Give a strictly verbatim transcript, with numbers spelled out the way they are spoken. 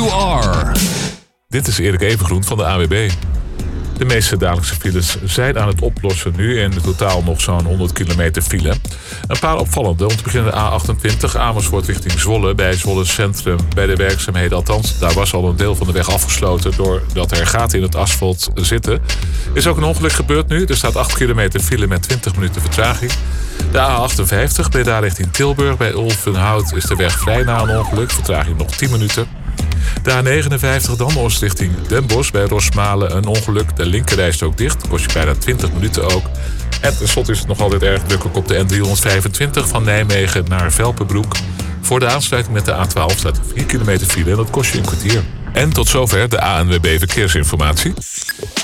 you are. Dit is Erik Evengroen van de A W B. De meeste dagelijkse files zijn aan het oplossen nu. In totaal nog zo'n honderd kilometer file. Een paar opvallende. Om te beginnen de A achtentwintig Amersfoort richting Zwolle. Bij Zwolle Centrum bij de werkzaamheden. Althans, daar was al een deel van de weg afgesloten doordat er gaten in het asfalt zitten. Is ook een ongeluk gebeurd nu. Er staat acht kilometer file met twintig minuten vertraging. De A achtenvijftig Breda richting Tilburg. Bij Ulvenhout is de weg vrij na een ongeluk. Vertraging nog tien minuten. De A negenenvijftig dan Oost richting Den Bosch. Bij Rosmalen een ongeluk. De linkerrijst ook dicht. Kost je bijna twintig minuten ook. En tenslotte is het nog altijd erg druk op de N driehonderdvijfentwintig van Nijmegen naar Velpenbroek. Voor de aansluiting met de A twaalf staat vier kilometer file en dat kost je een kwartier. En tot zover de A N W B Verkeersinformatie.